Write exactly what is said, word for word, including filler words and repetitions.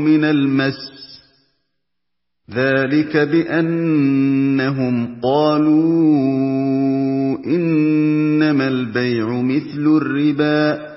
مِنَ الْمَسِّ ۚ ذَٰلِكَ بِأَنَّهُمْ قَالُوا إِنَّمَا الْبَيْعُ مِثْلُ الرِّبَا